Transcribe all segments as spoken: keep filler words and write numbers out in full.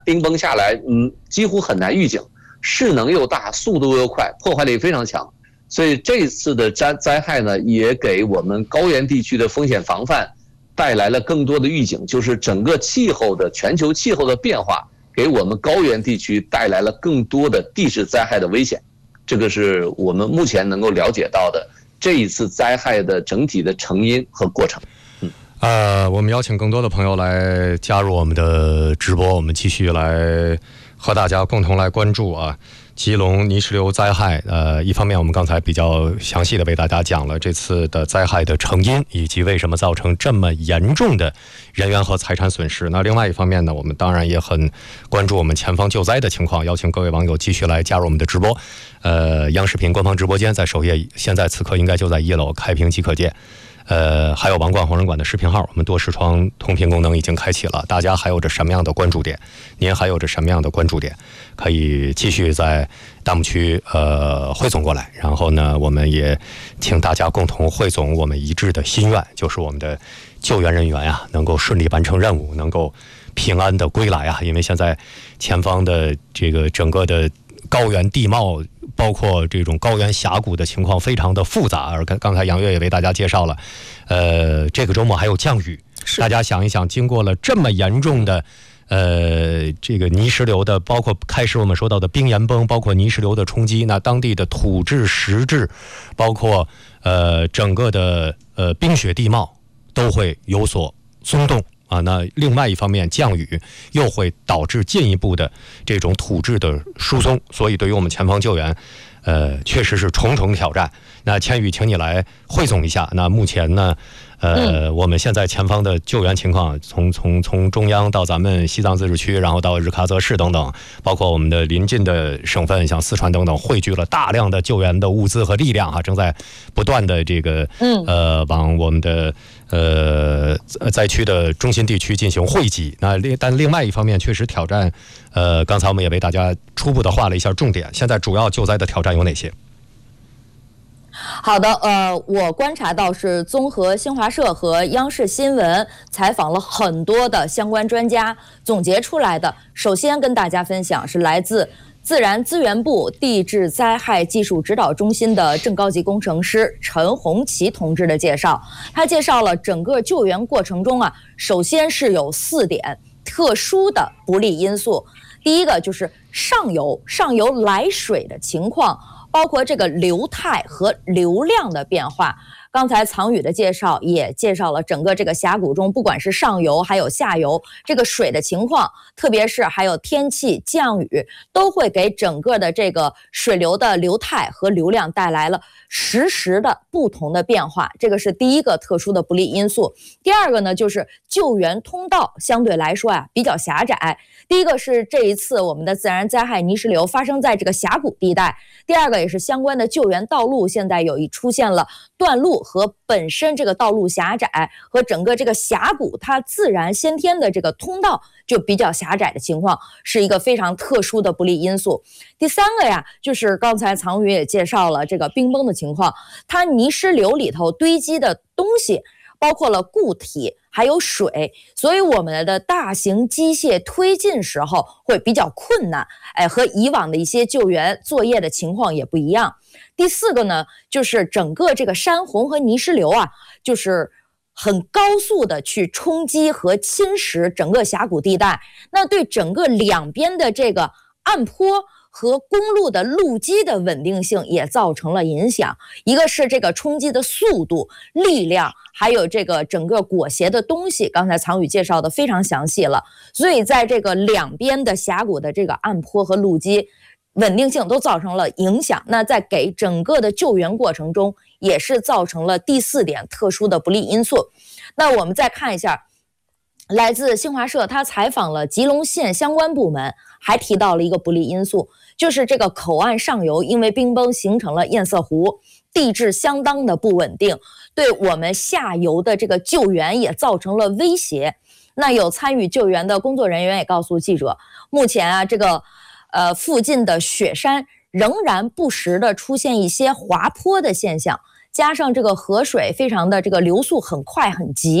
冰崩下来，嗯，几乎很难预警，势能又大，速度又快，破坏力非常强。所以这次的灾灾害呢，也给我们高原地区的风险防范带来了更多的预警，就是整个气候的全球气候的变化，给我们高原地区带来了更多的地质灾害的危险。这个是我们目前能够了解到的这一次灾害的整体的成因和过程。 嗯，呃，我们邀请更多的朋友来加入我们的直播，我们继续来和大家共同来关注啊。基隆泥石流灾害，呃，一方面我们刚才比较详细的为大家讲了这次的灾害的成因，以及为什么造成这么严重的人员和财产损失。那另外一方面呢，我们当然也很关注我们前方救灾的情况，邀请各位网友继续来加入我们的直播。呃，央视频官方直播间在首页，现在此刻应该就在一楼，开屏即可见。呃，还有王冠红人馆的视频号，我们多视窗同屏功能已经开启了。大家还有着什么样的关注点？您还有着什么样的关注点？可以继续在弹幕区呃汇总过来。然后呢，我们也请大家共同汇总我们一致的心愿，就是我们的救援人员呀、啊，能够顺利完成任务，能够平安的归来啊。因为现在前方的这个整个的高原地貌，包括这种高原峡谷的情况非常的复杂，而刚才杨越也为大家介绍了，呃，这个周末还有降雨，大家想一想，经过了这么严重的，呃，这个泥石流的，包括开始我们说到的冰岩崩，包括泥石流的冲击，那当地的土质、石质，包括呃整个的呃冰雪地貌都会有所松动。啊，那另外一方面，降雨又会导致进一步的这种土质的疏松，所以对于我们前方救援，呃，确实是重重挑战。那千羽，请你来汇总一下。那目前呢，呃，嗯、我们现在前方的救援情况，从从从中央到咱们西藏自治区，然后到日喀则市等等，包括我们的邻近的省份，像四川等等，汇聚了大量的救援的物资和力量啊，正在不断的这个，嗯，呃，往我们的。呃，灾区的中心地区进行汇集。那另但另外一方面，确实挑战。呃，刚才我们也为大家初步的画了一下重点。现在主要救灾的挑战有哪些？ 好的，呃，我观察到是综合新华社和央视新闻采访了很多的相关专家总结出来的。首先跟大家分享是来自自然资源部地质灾害技术指导中心的正高级工程师陈红旗同志的介绍。他介绍了整个救援过程中啊，首先是有四点特殊的不利因素。第一个就是上游上游来水的情况，包括这个流态和流量的变化。刚才藏宇的介绍也介绍了整个这个峡谷中，不管是上游还有下游这个水的情况，特别是还有天气降雨，都会给整个的这个水流的流态和流量带来了实时的不同的变化，这个是第一个特殊的不利因素。第二个呢，就是救援通道相对来说啊比较狭窄。第一个是这一次我们的自然灾害泥石流发生在这个峡谷地带，第二个也是相关的救援道路现在有一出现了断路和本身这个道路狭窄和整个这个峡谷它自然先天的这个通道就比较狭窄的情况，是一个非常特殊的不利因素。第三个呀，就是刚才藏宇也介绍了这个冰崩的情况，它泥石流里头堆积的东西包括了固体还有水，所以我们的大型机械推进时候会比较困难，哎，和以往的一些救援作业的情况也不一样。第四个呢，就是整个这个山洪和泥石流啊，就是很高速的去冲击和侵蚀整个峡谷地带，那对整个两边的这个岸坡和公路的路基的稳定性也造成了影响。一个是这个冲击的速度、力量，还有这个整个裹挟的东西，刚才藏宇介绍的非常详细了。所以在这个两边的峡谷的这个岸坡和路基稳定性都造成了影响，那在给整个的救援过程中也是造成了第四点特殊的不利因素。那我们再看一下来自新华社，他采访了吉隆县相关部门，还提到了一个不利因素，就是这个口岸上游因为冰崩形成了堰塞湖，地质相当的不稳定，对我们下游的这个救援也造成了威胁。那有参与救援的工作人员也告诉记者，目前啊这个呃附近的雪山仍然不时的出现一些滑坡的现象，加上这个河水非常的这个流速很快很急，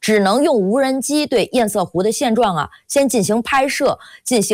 只能用无人机对堰塞湖的现状啊，先进行拍摄，进行。